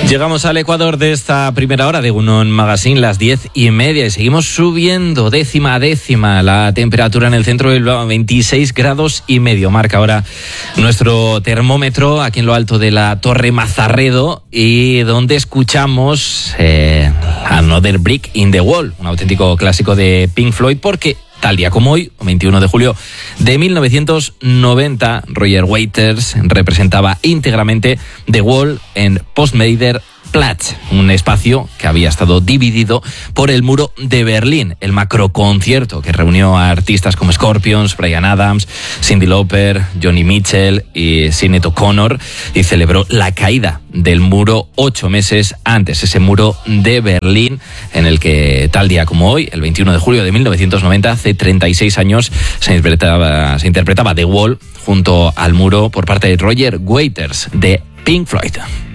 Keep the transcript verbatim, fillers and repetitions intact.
Llegamos al Ecuador de esta primera hora de Unón Magazine, las diez y media, y seguimos subiendo décima a décima la temperatura en el centro del veintiséis grados y medio. Marca ahora nuestro termómetro aquí en lo alto de la Torre Mazarredo, y donde escuchamos eh, Another Brick in the Wall, un auténtico clásico de Pink Floyd, porque tal día como hoy, veintiuno de julio de mil novecientos noventa, Roger Waters representaba íntegramente The Wall en Potsdamer Platz, un espacio que había estado dividido por el muro de Berlín, el macroconcierto que reunió a artistas como Scorpions, Bryan Adams, Cyndi Lauper, Joni Mitchell y Sinéad O'Connor, y celebró la caída del muro ocho meses antes, ese muro de Berlín en el que tal día como hoy, el veintiuno de julio de mil novecientos noventa, hace treinta y seis años, se interpretaba, se interpretaba The Wall junto al muro por parte de Roger Waters de Pink Floyd.